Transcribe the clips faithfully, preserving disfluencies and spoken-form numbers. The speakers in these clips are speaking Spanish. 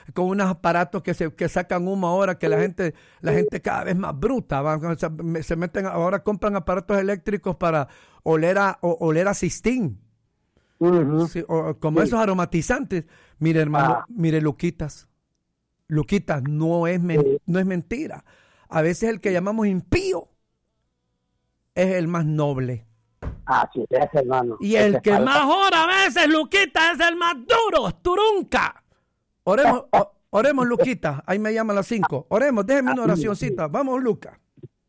con unos aparatos que se que sacan humo ahora, que la gente la gente cada vez más bruta, van, se, se meten, ahora compran aparatos eléctricos para oler a, o, oler a cistín. Uh-huh. Sí, o, como sí. Esos aromatizantes. Mire, hermano, ah. mire, Luquitas. Luquitas, no es, men, sí. no es mentira. A veces el que llamamos impío es el más noble. Ah, sí, es, hermano. Y el es que falta. Más ora a veces, Luquita, es el más duro, turunca. Oremos, o, oremos, Luquita. Ahí me llama a las cinco. Oremos, déjeme una oracióncita. Vamos, Luca.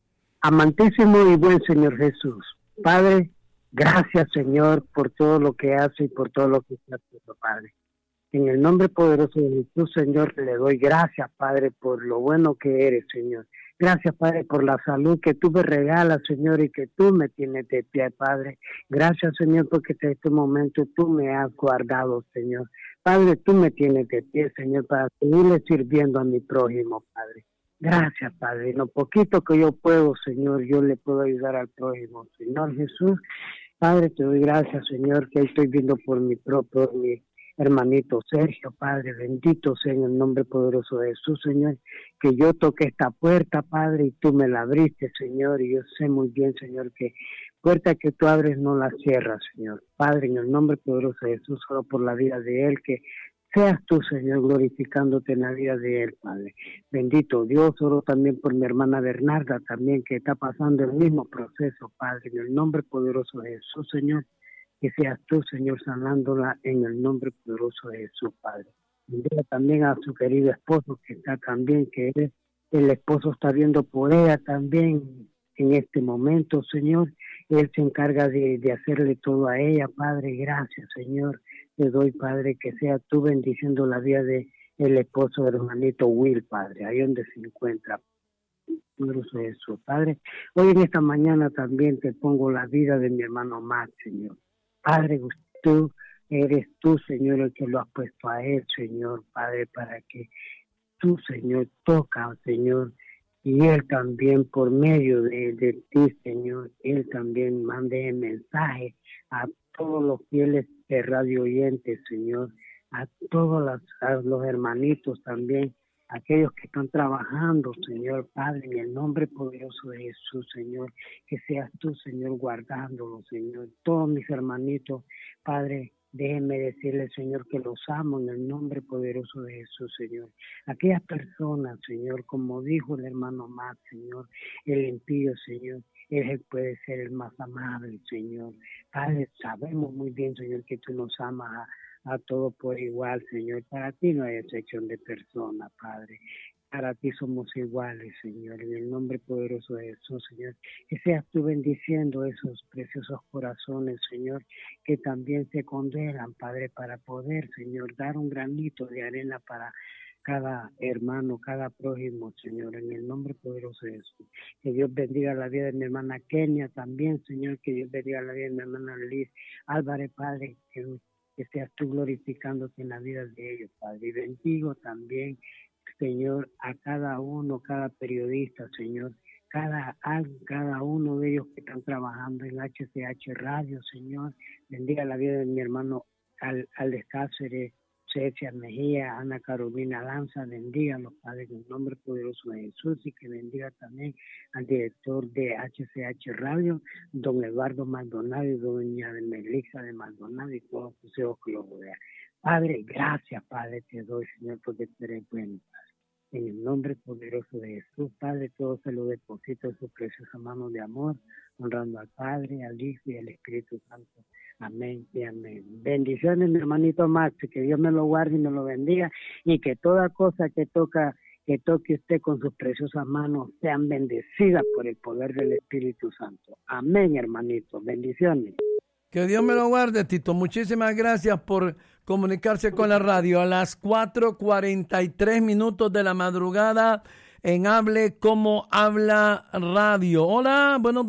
Amantísimo y buen Señor Jesús. Padre, gracias, Señor, por todo lo que hace y por todo lo que está haciendo, Padre. En el nombre poderoso de Jesús, Señor, le doy gracias, Padre, por lo bueno que eres, Señor. Gracias, Padre, por la salud que tú me regalas, Señor, y que tú me tienes de pie, Padre. Gracias, Señor, porque en este momento tú me has guardado, Señor. Padre, tú me tienes de pie, Señor, para seguirle sirviendo a mi prójimo, Padre. Gracias, Padre. En lo poquito que yo puedo, Señor, yo le puedo ayudar al prójimo. Señor Jesús, Padre, te doy gracias, Señor, que estoy viendo por mi propio, mi hermanito Sergio, Padre, bendito sea en el nombre poderoso de Jesús, Señor, que yo toqué esta puerta, Padre, y tú me la abriste, Señor, y yo sé muy bien, Señor, que puerta que tú abres no la cierras, Señor. Padre, en el nombre poderoso de Jesús, solo por la vida de él, que seas tú, Señor, glorificándote en la vida de él, Padre. Bendito Dios, oro también por mi hermana Bernarda, también, que está pasando el mismo proceso, Padre, en el nombre poderoso de Jesús, Señor, que seas tú, Señor, sanándola en el nombre poderoso de Jesús, Padre. Bendiga también a su querido esposo, que está también, que él, el esposo está viendo por ella también en este momento, Señor. Él se encarga de, de hacerle todo a ella, Padre. Gracias, Señor. Te doy, Padre, que sea tú bendiciendo la vida de el esposo del hermanito Will, Padre, ahí donde se encuentra. Poderoso Jesús, Padre. Hoy en esta mañana también te pongo la vida de mi hermano Max, Señor. Padre, tú eres tú, Señor, el que lo has puesto a él, Señor, Padre, para que tú, Señor, toca, Señor, y él también por medio de, de ti, Señor, él también mande el mensaje a todos los fieles de radio oyentes, Señor, a todos los, a los hermanitos también, aquellos que están trabajando, Señor, Padre, en el nombre poderoso de Jesús, Señor, que seas tú, Señor, guardándolos, Señor, todos mis hermanitos, Padre, déjenme decirles, Señor, que los amo en el nombre poderoso de Jesús, Señor. Aquellas personas, Señor, como dijo el hermano Max, Señor, el impío, Señor, él puede ser el más amable, Señor. Padre, sabemos muy bien, Señor, que tú nos amas a, a todos por igual, Señor. Para ti no hay excepción de persona, Padre. Para ti somos iguales, Señor, en el nombre poderoso de Jesús, Señor. Que seas tú bendiciendo esos preciosos corazones, Señor, que también se condenan, Padre, para poder, Señor, dar un granito de arena para cada hermano, cada prójimo, Señor, en el nombre poderoso de Jesús. Que Dios bendiga la vida de mi hermana Kenia también, Señor, que Dios bendiga la vida de mi hermana Liz Álvarez, Padre, que, que seas tú glorificándote en la vida de ellos, Padre. Y bendigo también, Señor, a cada uno, cada periodista, Señor, cada, cada uno de ellos que están trabajando en H C H Radio, Señor. Bendiga la vida de mi hermano Alex Cáceres, Cecia Mejía, Ana Carolina Lanza, bendiga a los padres en el nombre poderoso de Jesús, y que bendiga también al director de H C H Radio, don Eduardo Maldonado y doña Melissa de Maldonado y todos sus hijos que los rodean. Padre, gracias, Padre, te doy, Señor, porque tú eres bueno, Padre. En el nombre poderoso de Jesús, Padre, todo se lo deposito en su preciosa mano de amor, honrando al Padre, al Hijo y al Espíritu Santo. Amén y amén. Bendiciones, mi hermanito Max, que Dios me lo guarde y me lo bendiga, y que toda cosa que toca, que toque usted con sus preciosas manos, sean bendecidas por el poder del Espíritu Santo. Amén, hermanito. Bendiciones. Que Dios me lo guarde, Tito. Muchísimas gracias por comunicarse con la radio a las cuatro cuarenta y tres minutos de la madrugada en Hable Como Habla Radio. Hola, buenos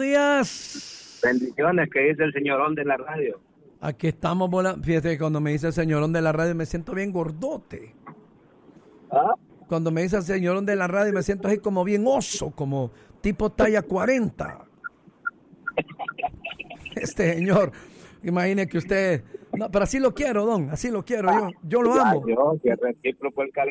días. Bendiciones, que dice el señorón de la radio. Aquí estamos volando. Fíjate, cuando me dice el señorón de la radio me siento bien gordote. ¿Ah? Cuando me dice el señorón de la radio me siento así como bien oso, como tipo talla cuarenta. Este señor, imagine que usted... No, pero así lo quiero, don, así lo quiero, yo, yo lo amo. Yo, que recíproco el